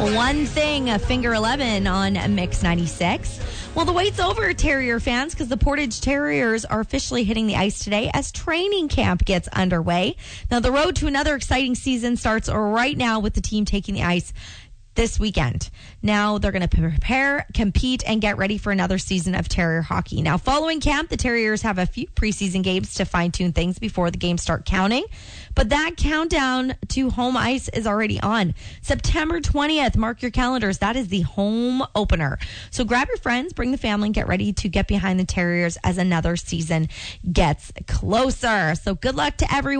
One Thing, Finger 11 on Mix 96. Well, the wait's over, Terrier fans, because the Portage Terriers are officially hitting the ice today as training camp gets underway. Now, the road to another exciting season starts right now with the team taking the ice this weekend. Now they're going to prepare, compete, and get ready for another season of Terrier hockey. Now, following camp, the Terriers have a few preseason games to fine-tune things before the games start counting. But that countdown to home ice is already on. September 20th, mark your calendars. That is the home opener. So grab your friends, bring the family, and get ready to get behind the Terriers as another season gets closer. So good luck to everyone.